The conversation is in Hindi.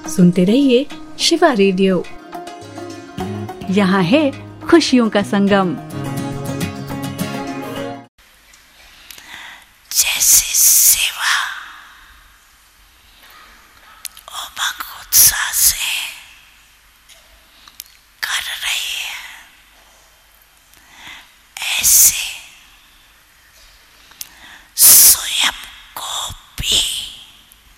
सुनते रहिए शिवा रेडियो। यहाँ है खुशियों का संगम। जैसे सेवा उमंग उत्साह से कर रही है, ऐसे